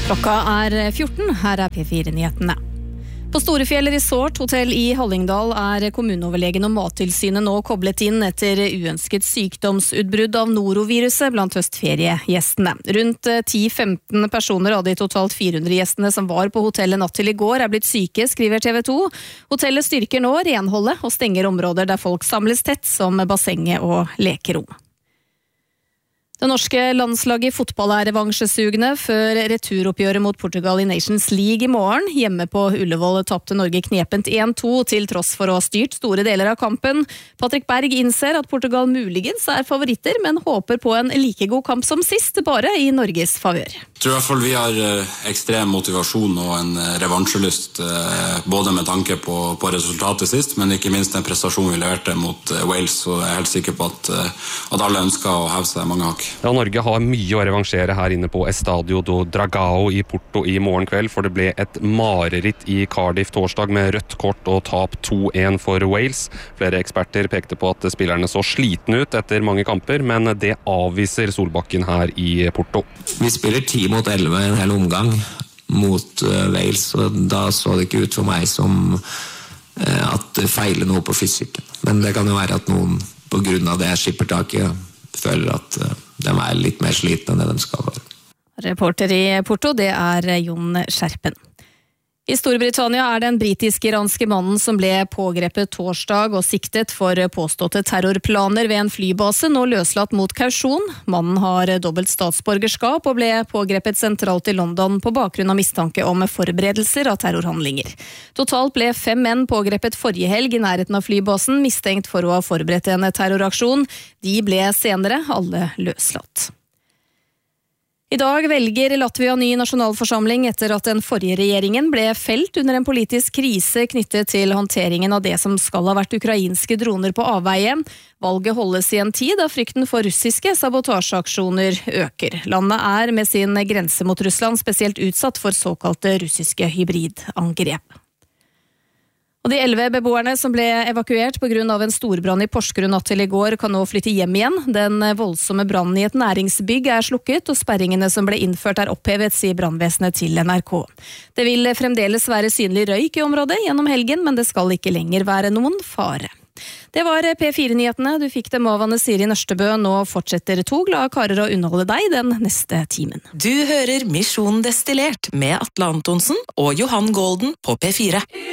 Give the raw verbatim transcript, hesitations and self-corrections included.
Klokka er fjorten, her er P fire-nyhetene. På Storefjell Resort Hotel i Hallingdal er kommuneoverlegen og Mattilsynet nå koblet inn etter uønsket sykdomsutbrudd av noroviruset blant høstferiegjestene. Rundt ti til femten personer av de totalt fire hundre gjestene som var på hotellet natt til i går er blitt syke, skriver T V to. Hotellet styrker nå renholdet og stenger områder der folk samles tett, som bassenget og lekerom. Det norske landslaget i fotball er revansjesugne før returoppgjøret mot Portugal i Nations League i morgen. Hjemme på Ullevål tapte Norge knepent en to til tross for å ha styrt store deler av kampen. Patrick Berg innser at Portugal muligens er favoritter, men håper på en like god kamp som sist, bare i Norges favør. Jeg tror i hvert fall vi har ekstrem motivasjon og en revansjelyst, både med tanke på, på resultatet sist, men ikke minst den prestasjonen vi leverte mot Wales, og jeg er helt sikker på at, at alle ønsker å heve seg mange hakk. Ja, Norge har mye å revansjere her inne på Estadio do Dragao i Porto i morgen kveld, for det ble et mareritt i Cardiff torsdag med rødt kort og tap to en for Wales. Flere eksperter pekte på at spillerne så slitne ut etter mange kamper, men det avviser Solbakken her i Porto. Vi spiller ti mot elleve en hel omgang mot Wales, og da så det ikke ut for meg som at det feiler noe på fysikken. Men det kan jo være at noen på grunn av det skippertaket føler at de er litt mer slitne enn det de skal være. Reporter i Porto, det er Jon Skjerpen. I Storbritannia er den britisk-iranske mannen som ble pågrepet torsdag og siktet for påståtte terrorplaner ved en flybase nå løslatt mot kausjon. Mannen har dobbelt statsborgerskap og ble pågrepet sentralt i London på bakgrunn av mistanke om forberedelser av terrorhandlinger. Totalt ble fem menn pågrepet forrige helg i nærheten av flybasen, mistenkt for å ha forberedt en terroraksjon. De ble senere alle løslatt. I dag velger Latvia ny nasjonalforsamling etter at den forrige regjeringen ble felt under en politisk krise knyttet til håndteringen av det som skal ha vært ukrainske droner på avveie. Valget holdes i en tid da frykten for russiske sabotasjeaksjoner øker. Landet er med sin grense mot Russland spesielt utsatt for såkalte russiske hybridangrep. Og de elleve beboerne som ble evakuert på grunn av en storbrann i Porsgrunn natt til i går kan nå flytte hjem igjen. Den voldsomme brannen i et næringsbygg er slukket, og sperringene som ble innført er opphevet, sier brannvesenet til N R K. Det vil fremdeles være synlig røyk i området gjennom helgen, men det skal ikke lenger være noen fare. Det var P fire-nyhetene. Du fikk dem av Anne Siri Nørstebø. Nå fortsetter to glade karer å underholde deg den neste timen. Du hører Misjon Destillert med Atle Antonsen og Johan Golden på P fire.